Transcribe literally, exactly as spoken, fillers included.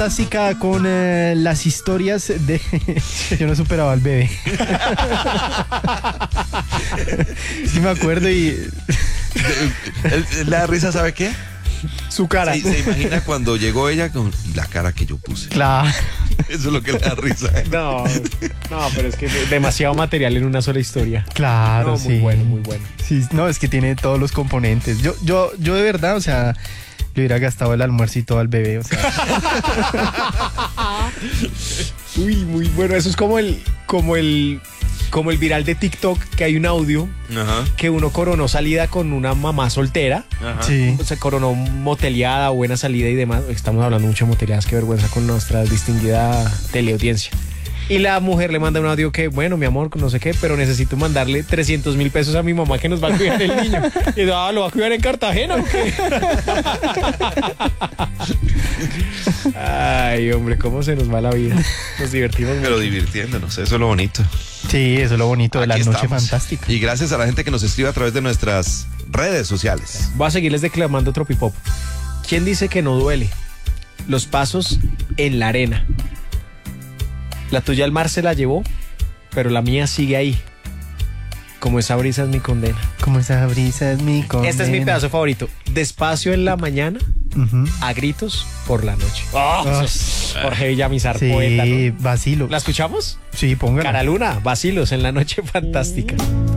fantástica con eh, las historias de... Yo no superaba al bebé. Sí me acuerdo y... ¿Le da risa, sabe qué? Su cara. Sí, se imagina cuando llegó ella con la cara que yo puse. Claro. Eso es lo que le da risa. No, no, pero es que demasiado material en una sola historia. Claro, No, sí. muy bueno, muy bueno. Sí, no, es que tiene todos los componentes. Yo, yo, yo de verdad, o sea, le hubiera gastado el almuerzo y todo al bebé, o sea. Uy, muy bueno. Eso es como el, como el, como el viral de TikTok, que hay un audio Ajá. que uno coronó salida con una mamá soltera. Ajá. Sí. Se coronó moteleada, buena salida y demás. Estamos hablando mucho de moteleadas, qué vergüenza con nuestra distinguida teleaudiencia. Y la mujer le manda un audio que, bueno, mi amor, no sé qué, pero necesito mandarle trescientos mil pesos a mi mamá que nos va a cuidar el niño. Y dice, ah, ¿lo va a cuidar en Cartagena o qué? Ay, hombre, cómo se nos va la vida. Nos divertimos Pero mucho. divirtiéndonos, eso es lo bonito. Sí, eso es lo bonito de la Aquí noche estamos. fantástica. Y gracias a la gente que nos escribe a través de nuestras redes sociales. Voy a seguirles declamando Tropipop. ¿Quién dice que no duele? Los pasos en la arena. La tuya al mar se la llevó, pero la mía sigue ahí. Como esa brisa es mi condena. Como esa brisa es mi condena. Este es mi pedazo favorito. Despacio en la mañana, Uh-huh. a gritos por la noche. Oh, Ah. Jorge Villamizar, Sí, poeta, ¿no? vacilo. ¿La escuchamos? Sí, póngala. Cara Luna, vacilos en la noche fantástica.